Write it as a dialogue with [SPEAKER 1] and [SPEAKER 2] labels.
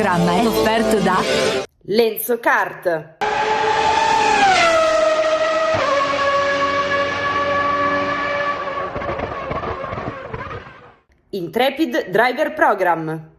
[SPEAKER 1] programma è offerto da
[SPEAKER 2] Lenzo Kart. Intrepid Driver Program.